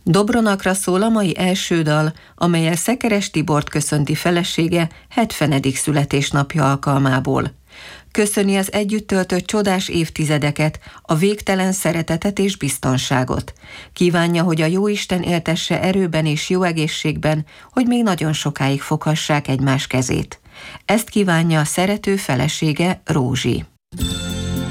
Dobronakra szól a mai első dal, amellyel Szekeres Tibort köszönti felesége 70. születésnapja alkalmából. Köszöni az együtt töltött csodás évtizedeket, a végtelen szeretetet és biztonságot. Kívánja, hogy a Jóisten éltesse erőben és jó egészségben, hogy még nagyon sokáig foghassák egymás kezét. Ezt kívánja a szerető felesége, Rózsi.